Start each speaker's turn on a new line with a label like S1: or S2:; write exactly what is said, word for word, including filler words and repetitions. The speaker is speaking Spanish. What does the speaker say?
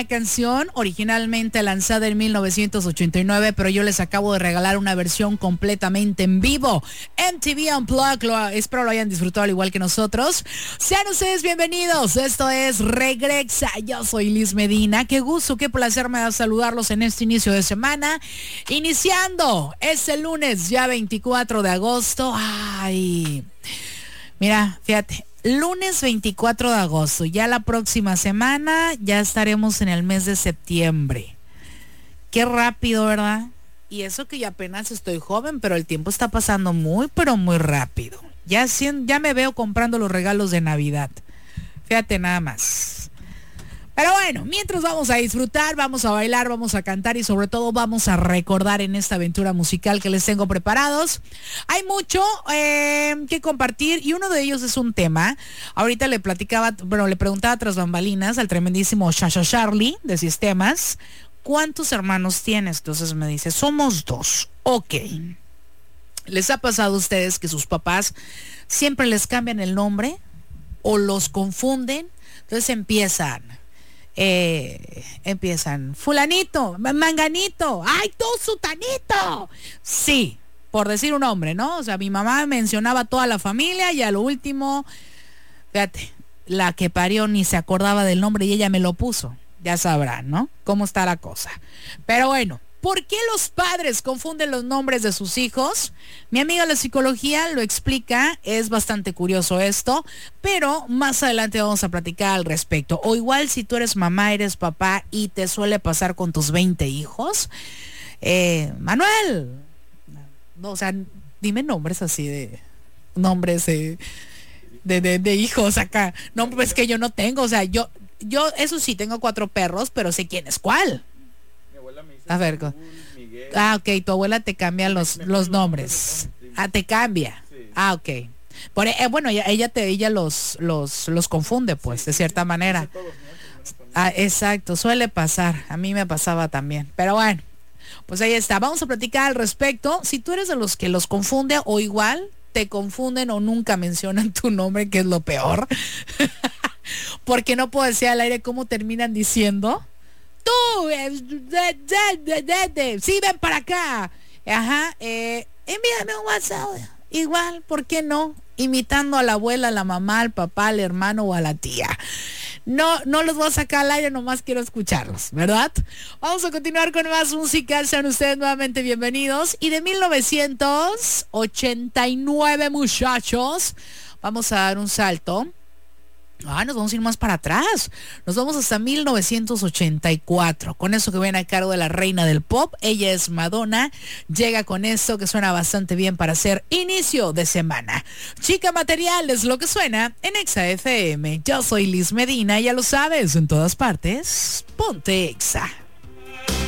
S1: buena canción, originalmente lanzada en mil novecientos ochenta y nueve, pero yo les acabo de regalar una versión completamente en vivo. M T V Unplugged, lo, espero lo hayan disfrutado al igual que nosotros. Sean ustedes bienvenidos, esto es Regresa, yo soy Liz Medina. Qué gusto, qué placer me da saludarlos en este inicio de semana. Iniciando este lunes, ya veinticuatro de agosto. Ay, mira, fíjate. Lunes veinticuatro de agosto, ya la próxima semana ya estaremos en el mes de septiembre. Qué rápido, ¿verdad? Y eso que ya apenas estoy joven, pero el tiempo está pasando muy, pero muy rápido. Ya, ya me veo comprando los regalos de Navidad. Fíjate nada más. Pero bueno, mientras vamos a disfrutar, vamos a bailar, vamos a cantar y sobre todo vamos a recordar en esta aventura musical que les tengo preparados. Hay mucho eh, que compartir y uno de ellos es un tema. Ahorita le platicaba, bueno, le preguntaba tras bambalinas al tremendísimo Shasha Charlie de Sistemas, ¿cuántos hermanos tienes? Entonces me dice, somos dos. Ok. ¿Les ha pasado a ustedes que sus papás siempre les cambian el nombre o los confunden? Entonces empiezan... Eh, empiezan fulanito, manganito, ay tú sutanito, sí, por decir un nombre, ¿no? O sea, mi mamá mencionaba toda la familia y a lo último, fíjate, la que parió ni se acordaba del nombre y ella me lo puso. Ya sabrán, ¿no? Cómo está la cosa. Pero bueno, ¿por qué los padres confunden los nombres de sus hijos? Mi amiga la psicología lo explica, es bastante curioso esto, pero más adelante vamos a platicar al respecto. O igual si tú eres mamá, eres papá y te suele pasar con tus veinte hijos. Eh, Manuel, no, o sea, dime nombres así de, nombres de, de, de, de hijos acá. No, pues que yo no tengo, o sea, yo, yo, eso sí, tengo cuatro perros, pero sé quién es cuál. A ver, Miguel. Ah, ok, tu abuela te cambia los, los nombres. Ah, te cambia. Ah, ok. Por, eh, bueno, ella, ella te ella los, los, los confunde, pues, de cierta manera. Ah, exacto, suele pasar. A mí me pasaba también. Pero bueno, pues ahí está. Vamos a platicar al respecto. Si tú eres de los que los confunde o igual te confunden o nunca mencionan tu nombre, que es lo peor. Porque no puedo decir al aire cómo terminan diciendo. Tú, eh, de, de, de, de, de. Sí, ven para acá. Ajá, eh, envíame un WhatsApp. Igual, ¿por qué no? Imitando a la abuela, a la mamá, al papá, al hermano o a la tía. No, no los voy a sacar al aire, nomás quiero escucharlos, ¿verdad? Vamos a continuar con más música. Sean ustedes nuevamente bienvenidos. Y de mil novecientos ochenta y nueve, muchachos, vamos a dar un salto. Ah, nos vamos a ir más para atrás. Nos vamos hasta mil novecientos ochenta y cuatro. Con eso que viene a cargo de la reina del pop. Ella es Madonna. Llega con esto que suena bastante bien para hacer inicio de semana. Chica Material es lo que suena en Exa F M. Yo soy Liz Medina, ya lo sabes, en todas partes. Ponte Exa.